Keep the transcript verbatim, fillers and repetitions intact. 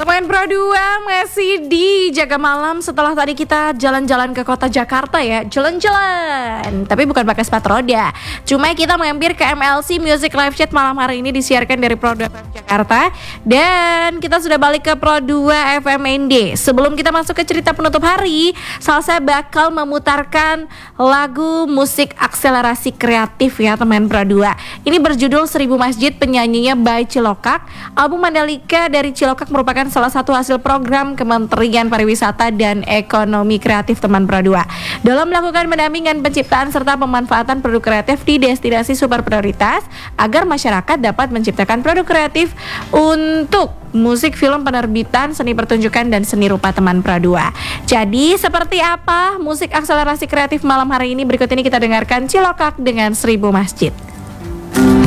Teman Pro dua masih di Jaga Malam setelah tadi kita jalan-jalan ke kota Jakarta ya. Jalan-jalan, tapi bukan pakai sepatu roda. Cuma kita mampir ke M L C Music Live Chat malam hari ini disiarkan dari Pro dua F M Jakarta. Dan kita sudah balik ke Pro dua F M N D. Sebelum kita masuk ke cerita penutup hari, Salsa bakal memutarkan lagu musik akselerasi kreatif ya teman Pro dua. Ini berjudul Seribu Masjid, penyanyinya by Cilokak. Album Mandalika dari Cilokak merupakan salah satu hasil program Kementerian Pariwisata dan Ekonomi Kreatif teman Pro dua dalam melakukan pendampingan penciptaan serta pemanfaatan produk kreatif di destinasi super prioritas agar masyarakat dapat menciptakan produk kreatif untuk musik, film, penerbitan, seni pertunjukan, dan seni rupa teman Pro dua. Jadi seperti apa musik akselerasi kreatif malam hari ini? Berikut ini kita dengarkan Cilokak dengan Seribu Masjid.